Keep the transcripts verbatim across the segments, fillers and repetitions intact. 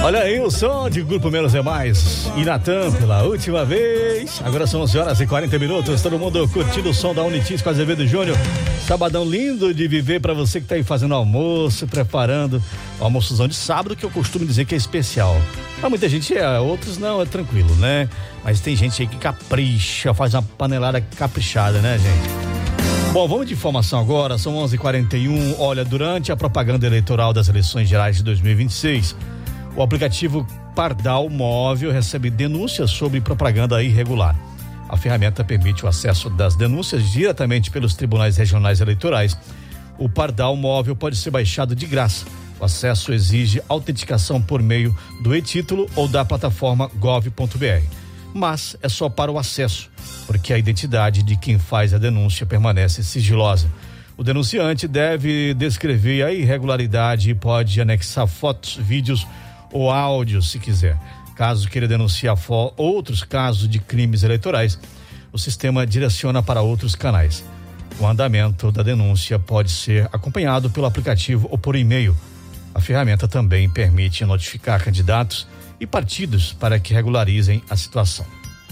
Olha aí o som de Grupo Menos é Mais e Natan pela última vez. Agora são onze horas e quarenta minutos. Todo mundo curtindo o som da Unitins com Azevedo Júnior. Sabadão lindo de viver pra você que tá aí fazendo almoço, preparando o almoçozão de sábado, que eu costumo dizer que é especial. Pra muita gente é, outros não, é tranquilo, né? Mas tem gente aí que capricha, faz uma panelada caprichada, né, gente? Bom, vamos de informação agora, são onze e quarenta e um. Olha, durante a propaganda eleitoral das eleições gerais de dois mil e vinte e seis, o aplicativo Pardal Móvel recebe denúncias sobre propaganda irregular. A ferramenta permite o acesso das denúncias diretamente pelos tribunais regionais eleitorais. O Pardal Móvel pode ser baixado de graça. O acesso exige autenticação por meio do e-título ou da plataforma gov ponto br. Mas é só para o acesso, porque a identidade de quem faz a denúncia permanece sigilosa. O denunciante deve descrever a irregularidade e pode anexar fotos, vídeos ou áudios, se quiser. Caso queira denunciar fo- outros casos de crimes eleitorais, o sistema direciona para outros canais. O andamento da denúncia pode ser acompanhado pelo aplicativo ou por e-mail. A ferramenta também permite notificar candidatos e partidos para que regularizem a situação.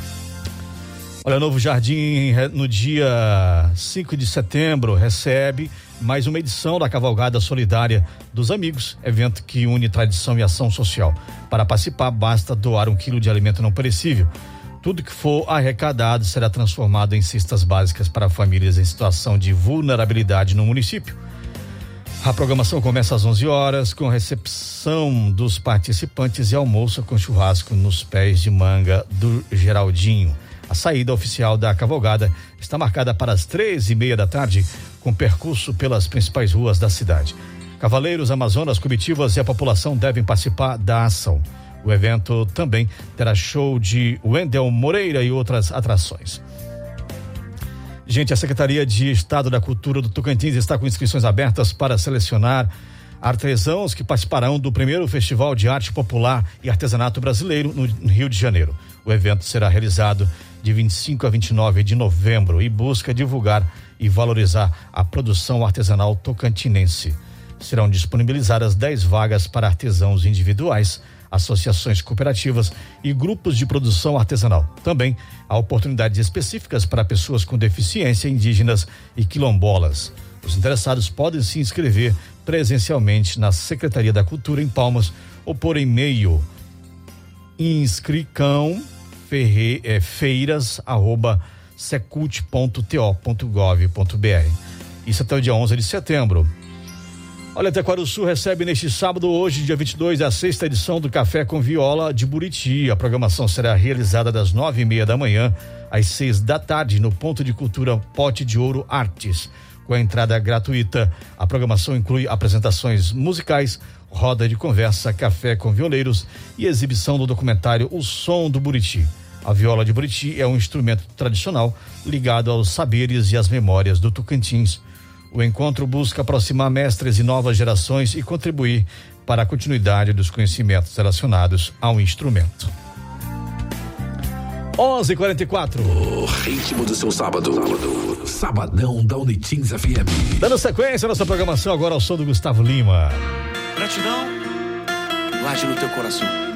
Olha, Novo Jardim, no dia cinco de setembro, recebe mais uma edição da Cavalgada Solidária dos Amigos, evento que une tradição e ação social. Para participar, basta doar um quilo de alimento não perecível. Tudo que for arrecadado será transformado em cestas básicas para famílias em situação de vulnerabilidade no município. A programação começa às onze horas, com recepção dos participantes e almoço com churrasco nos pés de manga do Geraldinho. A saída oficial da cavalgada está marcada para as três e meia da tarde, com percurso pelas principais ruas da cidade. Cavaleiros, Amazonas, comitivas e a população devem participar da ação. O evento também terá show de Wendel Moreira e outras atrações. Gente, a Secretaria de Estado da Cultura do Tocantins está com inscrições abertas para selecionar artesãos que participarão do primeiro Festival de Arte Popular e Artesanato Brasileiro no Rio de Janeiro. O evento será realizado de vinte e cinco a vinte e nove de novembro e busca divulgar e valorizar a produção artesanal tocantinense. Serão disponibilizadas dez vagas para artesãos individuais, associações cooperativas e grupos de produção artesanal. Também há oportunidades específicas para pessoas com deficiência, indígenas e quilombolas. Os interessados podem se inscrever presencialmente na Secretaria da Cultura em Palmas ou por e-mail inscricão ferre, é, feiras arroba secult ponto to ponto gov ponto br. Isso até o dia onze de setembro. Olha, Taquarussu recebe neste sábado, hoje, dia vinte e dois, a sexta edição do Café com Viola de Buriti. A programação será realizada das nove e meia da manhã às seis da tarde no Ponto de Cultura Pote de Ouro Artes. Com a entrada gratuita, a programação inclui apresentações musicais, roda de conversa, café com violeiros e exibição do documentário O Som do Buriti. A viola de Buriti é um instrumento tradicional ligado aos saberes e às memórias do Tocantins. O encontro busca aproximar mestres e novas gerações e contribuir para a continuidade dos conhecimentos relacionados ao instrumento. onze e quarenta e quatro. O ritmo do seu sábado. sábado. Sabadão da Unitins F M. Dando sequência à nossa programação agora ao som do Gustavo Lima. Gratidão, guarde no teu coração.